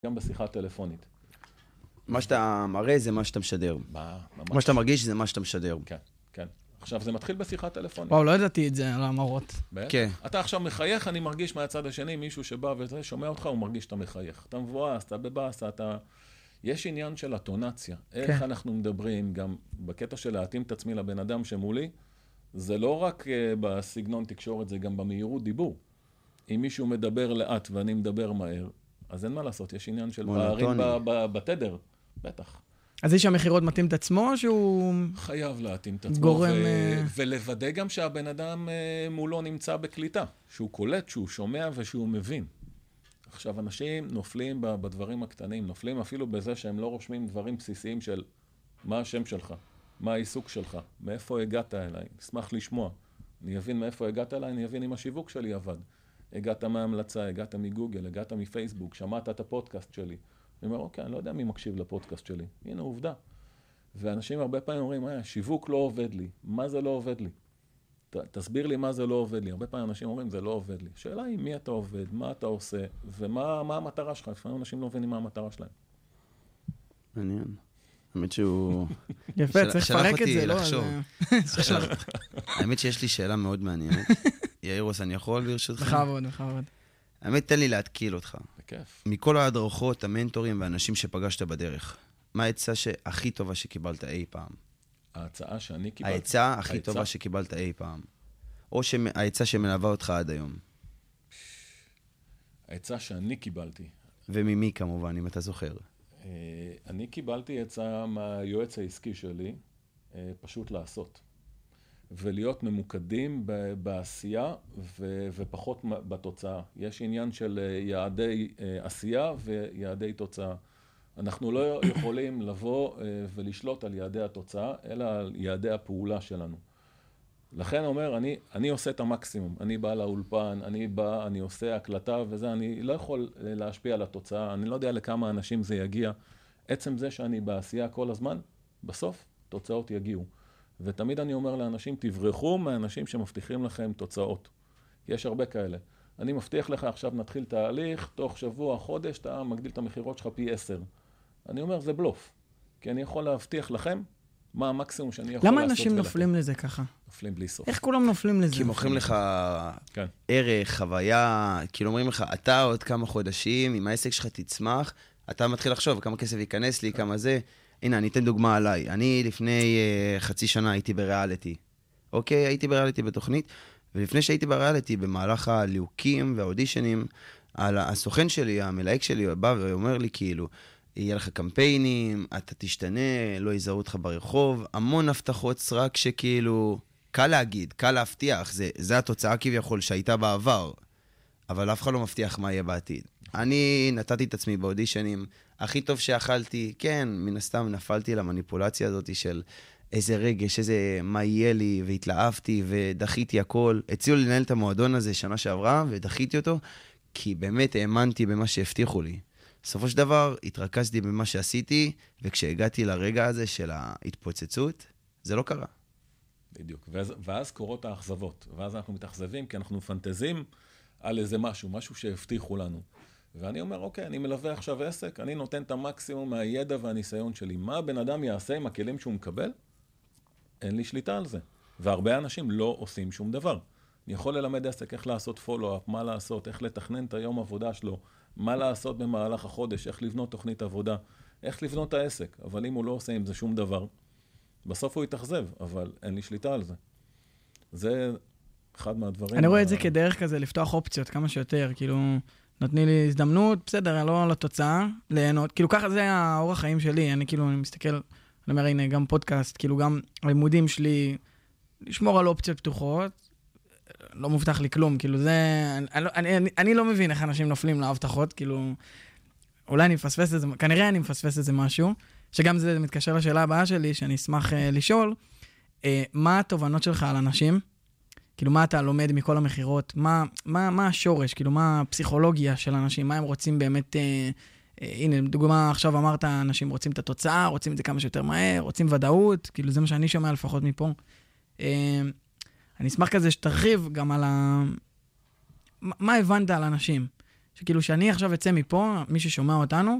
גם בשיחה טלפונית. מה שאתה מראה זה מה שאתה משדר. מה שאתה מרגיש זה מה שאתה משדר. כן, כן. עכשיו זה מתחיל בשיחה טלפונית. וואו, לא ידעתי את זה על המראות. כן. אתה עכשיו מחייך, אני מרגיש מהצד השני, מישהו שבא וזה, שומע אותך, הוא מרגיש שאתה מחייך. אתה מבואס, אתה בבאס, אתה... יש עניין של הטונציה. איך אנחנו מדברים, גם בקטע של להתאים את עצמי לבן אדם שמולי, זה לא רק בסגנון תקשורת, זה גם במהירות דיבור. אם מישהו מדבר לאט ואני מדבר מהר, אז אין מה לעשות, יש עניין של פערים בתדר, בטח. אז איש המחירות מתאים את עצמו, שהוא... חייב להתאים את עצמו, גורם... ולוודא גם שהבן אדם מולו נמצא בקליטה, שהוא קולט, שהוא שומע ושהוא מבין. עכשיו, אנשים נופלים בדברים הקטנים, נופלים אפילו בזה שהם לא רושמים דברים בסיסיים של מה השם שלך, מה העיסוק שלך, מאיפה הגעת אליי, נשמח לשמוע. אני אבין מאיפה הגעת אליי, אני אבין אם השיווק שלי עבד. הגעת מההמלצה, הגעת מגוגל, הגעת מפייסבוק, שמעת את הפודקאסט שלי. אני אומר, אוקיי, אני לא יודע מי מקשיב לפודקאסט שלי. הנה, עובדה. ואנשים הרבה פעמים אומרים, שיווק לא עובד לי. מה זה לא עובד לי? תסביר לי מה זה לא עובד לי. הרבה פעמים אנשים אומרים, זה לא עובד לי. שאלה היא מי אתה עובד, מה אתה עושה, ומה המטרה שלך. לפעמים אנשים לא מבינים מה המטרה שלהם. מעניין. האמת שהוא... יפה, צריך לפרק את זה, לא? האמת שיש לי שאלה מאוד מעניינת. יאירוס, אני יכול ברשותך? בכבוד, בכבוד. האמת, תן לי להתקיל אותך. בכיף. מכל ההדרכות, המנטורים והאנשים שפגשת בדרך, מה העצה הכי טובה שקיבלת אי פעם? ההצעה שאני קיבלתי. העצה הכי טובה שקיבלת אי פעם. או העצה שמלווה אותך עד היום. העצה שאני קיבלתי. וממי כמובן, אם אתה זוכר. אני קיבלתי עצה מהיועץ העסקי שלי, פשוט לעשות. ולהיות ממוקדים בעשייה ופחות בתוצאה. יש עניין של יעדי עשייה ויעדי תוצאה. אנחנו לא יכולים לבוא ולשלוט על יעדי התוצאה, אלא על יעדי הפעולה שלנו. לכן אומר, אני עושה את המקסימום. אני בא לאולפן, אני עושה הקלטה וזה, אני לא יכול להשפיע על התוצאה, אני לא יודע לכמה אנשים זה יגיע. עצם זה שאני בעשייה כל הזמן, בסוף תוצאות יגיעו. ותמיד אני אומר לאנשים, תברחו מהאנשים שמבטיחים לכם תוצאות. יש הרבה כאלה. אני מבטיח לך, עכשיו נתחיל תהליך, תוך שבוע, חודש, אתה מגדיל את המחירות שלך פי 10. אני אומר, זה בלוף. כי אני יכול להבטיח לכם מה המקסימום שאני יכול לעשות. למה אנשים נופלים לזה ככה? נופלים בלי סוף. איך כולם נופלים לזה? כי מוכרים לך ערך, חוויה, כאילו אומרים לך, אתה עוד כמה חודשים, אם העסק שלך תצמח, אתה מתחיל לחשוב כמה כסף ייכנס לי, כמה זה. הנה, אני אתן דוגמה עליי. אני לפני חצי שנה הייתי בריאליטי. אוקיי, הייתי בריאליטי בתוכנית, ולפני שהייתי בריאליטי, במהלך הליהוקים והאודישנים, הסוכן שלי, המלהק שלי, בא ואומר לי כאילו, יהיה לך קמפיינים, אתה תשתנה, לא יזהו אותך ברחוב, המון הבטחות סרק שכאילו, קל להגיד, קל להבטיח, זה התוצאה כביכול שהייתה בעבר, אבל אף אחד לא מבטיח מה יהיה בעתיד. אני נתתי את עצמי באודישנים, הכי טוב שאכלתי, כן, מן הסתם נפלתי למניפולציה הזאת של איזה רגש, איזה מה יהיה לי, והתלהבתי ודחיתי הכל. הציעו לנהל את המועדון הזה שנה שעברה, ודחיתי אותו, כי באמת האמנתי במה שהבטיחו לי. בסופו של דבר, התרכזתי במה שעשיתי, וכשהגעתי לרגע הזה של ההתפוצצות, זה לא קרה. בדיוק, ואז קורות האכזבות, ואז אנחנו מתאכזבים, כי אנחנו מפנטזים על איזה משהו שהבטיחו לנו. ואני אומר, אוקיי, אני מלווה עכשיו עסק, אני נותן את המקסימום מהידע והניסיון שלי. מה הבן אדם יעשה עם הכלים שהוא מקבל? אין לי שליטה על זה. והרבה אנשים לא עושים שום דבר. אני יכול ללמד עסק איך לעשות פולו-אפ, מה לעשות, איך לתכנן את היום עבודה שלו, מה לעשות במהלך החודש, איך לבנות תוכנית עבודה, איך לבנות את העסק. אבל אם הוא לא עושה עם זה שום דבר, בסוף הוא יתאכזב, אבל אין לי שליטה על זה. זה אחד מהדברים... אני רואה את זה כדרך כזה, לפתוח אופציות כמה שיותר, כאילו... נותני לי הזדמנות, בסדר, לא לתוצאה, ליהנות. כאילו ככה זה האורח חיים שלי, אני כאילו, אני מסתכל, אני אומר, הנה, גם פודקאסט, כאילו גם הלימודים שלי, לשמור על אופציות פתוחות, לא מובטח לי כלום, כאילו זה, אני לא מבין איך אנשים נופלים להבטחות, כאילו, אולי אני מפספס את זה, כנראה אני מפספס את זה משהו, שגם זה מתקשר לשאלה הבאה שלי, שאני אשמח לשאול, מה התובנות שלך על אנשים? כאילו, מה אתה לומד מכל המחירות? מה השורש? כאילו, מה הפסיכולוגיה של אנשים? מה הם רוצים באמת... הנה, דוגמה, עכשיו אמרת, אנשים רוצים את התוצאה, רוצים את זה כמה שיותר מהר, רוצים ודאות, כאילו, זה מה שאני שומע לפחות מפה. אני אשמח כזה שתרחיב גם על מה הבנת על אנשים? שכאילו שאני עכשיו אצא מפה, מי ששומע אותנו,